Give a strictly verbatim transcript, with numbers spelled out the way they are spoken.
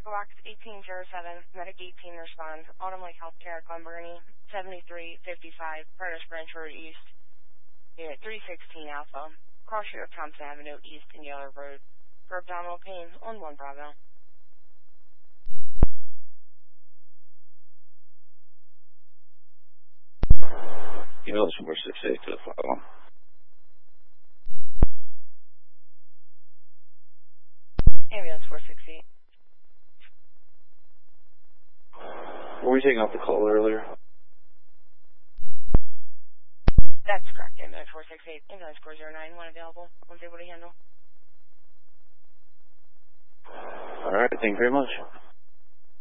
Echo Box eighteen oh seven, Medic eighteen respond. Autumn Lake Healthcare, Glen Burnie, seventy-three fifty-five, Prentice Branch Road East. Unit three sixteen Alpha. Cross street of Thompson Avenue East and Yeller Road. For abdominal pain on one Bravo. Ambulance four six eight to the follow. Ambulance four six eight. Were we taking off the call earlier? That's correct. Ambulance four six eight. Ambulance four zero nine. One available. One's able to handle. All right. Thank you very much.